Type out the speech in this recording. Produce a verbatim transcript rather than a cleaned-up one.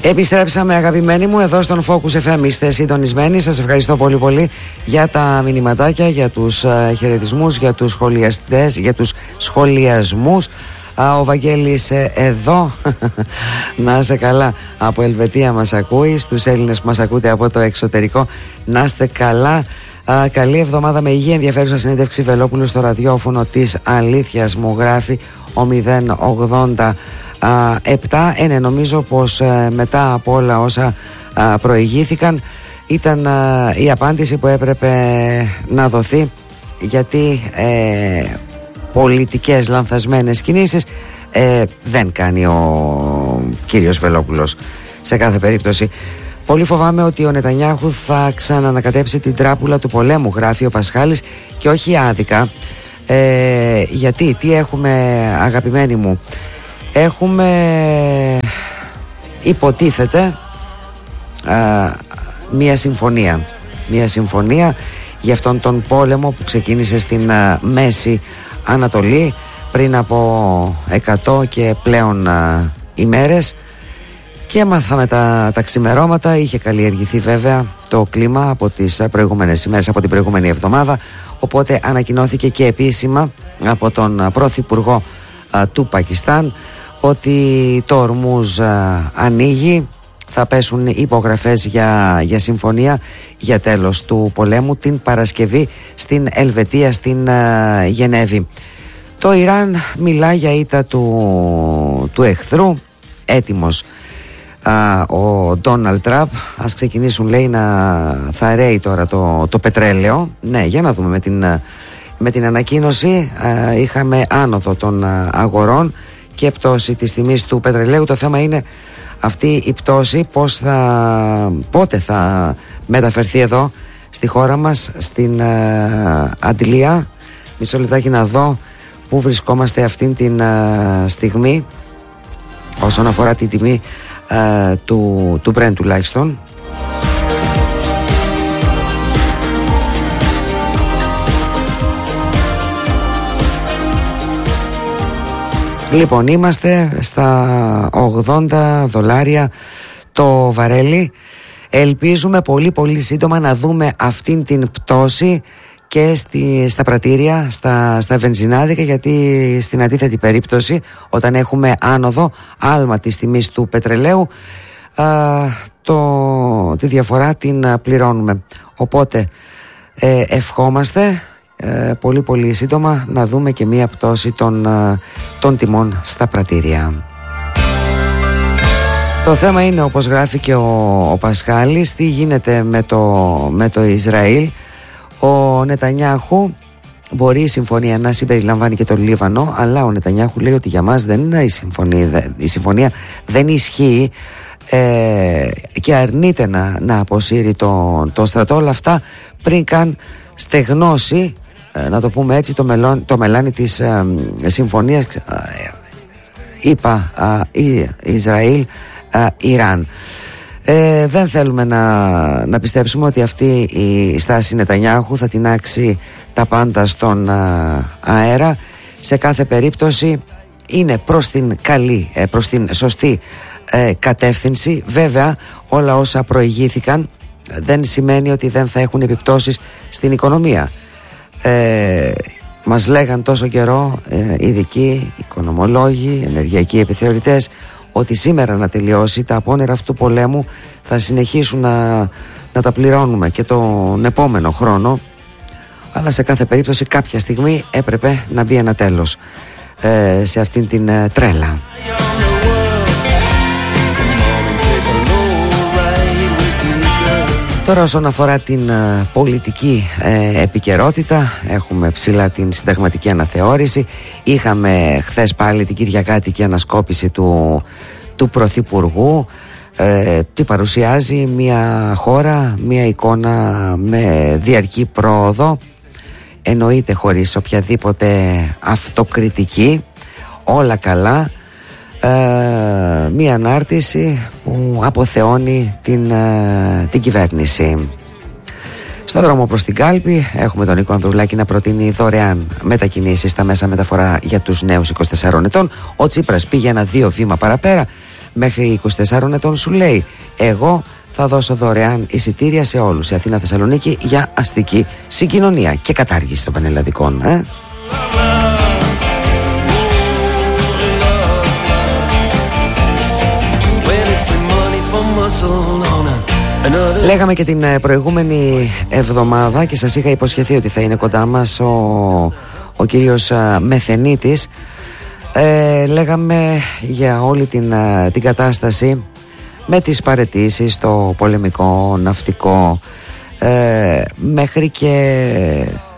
Επιστρέψαμε, αγαπημένοι μου, εδώ στον Focus εφ εμ. Είστε συντονισμένοι. Σας ευχαριστώ πολύ πολύ για τα μηνυματάκια, για τους uh, χαιρετισμούς, για τους σχολιαστές, για τους σχολιασμούς. Uh, ο Βαγγέλης uh, εδώ. Να είσαι καλά. Από Ελβετία μας ακούει. Στους Έλληνες που μας ακούτε από το εξωτερικό, να είστε καλά. Uh, καλή εβδομάδα με υγεία. Ενδιαφέρουσα συνέντευξη Βελόπουλου στο ραδιόφωνο της αλήθειας, μου γράφει ο μηδέν ογδόντα επτά. Ε, ναι, νομίζω πως ε, μετά από όλα όσα ε, προηγήθηκαν ήταν ε, η απάντηση που έπρεπε να δοθεί, γιατί ε, πολιτικές λανθασμένες κινήσεις ε, δεν κάνει ο κύριος Βελόπουλος σε κάθε περίπτωση. Πολύ φοβάμαι ότι ο Νετανιάχου θα ξανανακατέψει την τράπουλα του πολέμου, γράφει ο Πασχάλης, και όχι άδικα. ε, γιατί τι έχουμε, αγαπημένοι μου? Έχουμε, υποτίθεται, α, μία συμφωνία μία συμφωνία για αυτόν τον πόλεμο που ξεκίνησε στην α, Μέση Ανατολή πριν από εκατό και πλέον α, ημέρες, και έμαθαμε τα, τα ξημερώματα. Είχε καλλιεργηθεί βέβαια το κλίμα από τις προηγούμενες ημέρες, από την προηγούμενη εβδομάδα, οπότε ανακοινώθηκε και επίσημα από τον Πρωθυπουργό α, του Πακιστάν ότι το Ορμούζ α, ανοίγει. Θα πέσουν υπογραφές για, για συμφωνία για τέλος του πολέμου την Παρασκευή στην Ελβετία, στην α, Γενέβη. Το Ιράν μιλά για ήττα του, του εχθρού. Έτοιμος α, ο Ντόναλντ Τραμπ. Ας ξεκινήσουν, λέει, να θα ρέει τώρα το, το πετρέλαιο. Ναι, για να δούμε. Με την, με την ανακοίνωση α, είχαμε άνοδο των α, αγορών και πτώση της τιμής του πετρελαίου. Το θέμα είναι αυτή η πτώση πώς θα, πότε θα μεταφερθεί εδώ στη χώρα μας, στην uh, Αντλία. Μισό λεπτάκι να δω πού βρισκόμαστε αυτήν την uh, στιγμή όσον αφορά την τιμή uh, του, του Brent τουλάχιστον. Λοιπόν, είμαστε στα ογδόντα δολάρια το βαρέλι. Ελπίζουμε πολύ πολύ σύντομα να δούμε αυτήν την πτώση και στη, στα πρατήρια, στα, στα βενζινάδικα, γιατί στην αντίθετη περίπτωση, όταν έχουμε άνοδο, άλμα της τιμής του πετρελαίου, α, το, τη διαφορά την πληρώνουμε. Οπότε ε, ευχόμαστε Ε, πολύ πολύ σύντομα να δούμε και μία πτώση των, των τιμών στα πρατήρια. Το θέμα είναι, όπως γράφει και ο, ο Πασχάλης, τι γίνεται με το, με το Ισραήλ. Ο Νετανιάχου μπορεί η συμφωνία να συμπεριλαμβάνει και το Λίβανο, αλλά ο Νετανιάχου λέει ότι για μας δεν είναι η συμφωνία, η συμφωνία δεν ισχύει, ε, και αρνείται να, να αποσύρει το, το στρατό. Όλα αυτά πριν καν στεγνώσει, να το πούμε έτσι, το, μελόν, το μελάνι της ε, συμφωνίας είπα Ισραήλ ε, Ιράν. ε, δεν θέλουμε να, να πιστέψουμε ότι αυτή η στάση Νετανιάχου θα τινάξει τα πάντα στον ε, αέρα. Σε κάθε περίπτωση είναι προς την καλή, ε, προς την σωστή ε, κατεύθυνση. Βέβαια, όλα όσα προηγήθηκαν δεν σημαίνει ότι δεν θα έχουν επιπτώσεις στην οικονομία. Ε, μας λέγαν τόσο καιρό ε, ειδικοί, οικονομολόγοι, ενεργειακοί επιθεωρητές, ότι σήμερα να τελειώσει τα απόνερα αυτού του πολέμου θα συνεχίσουν να, να τα πληρώνουμε και τον επόμενο χρόνο, αλλά σε κάθε περίπτωση κάποια στιγμή έπρεπε να μπει ένα τέλος ε, σε αυτήν την ε, τρέλα. Τώρα, όσον αφορά την uh, πολιτική uh, επικαιρότητα, έχουμε ψηλά την συνταγματική αναθεώρηση. Είχαμε χθες πάλι την κυριακάτικη ανασκόπηση του, του Πρωθυπουργού. Uh, τι παρουσιάζει? Μια χώρα, μια εικόνα με διαρκή πρόοδο, εννοείται χωρίς οποιαδήποτε αυτοκριτική, όλα καλά. Uh, μία ανάρτηση που αποθεώνει την, uh, την κυβέρνηση. Στο δρόμο προς την κάλπη έχουμε τον Νίκο Ανδρουλάκη να προτείνει δωρεάν μετακινήσεις στα μέσα μεταφορά για τους νέους είκοσι τεσσάρων ετών. Ο Τσίπρας πήγε ένα δύο βήμα παραπέρα. μέχρι είκοσι τεσσάρων ετών σου λέει εγώ θα δώσω δωρεάν εισιτήρια σε όλους σε Αθήνα Θεσσαλονίκη για αστική συγκοινωνία και κατάργηση των πανελλαδικών. ε? Λέγαμε και την προηγούμενη εβδομάδα και σας είχα υποσχεθεί ότι θα είναι κοντά μας ο, ο κύριος Μεθενίτης. ε, Λέγαμε για όλη την, την κατάσταση με τις παραιτήσεις στο πολεμικό, ναυτικό, ε, μέχρι και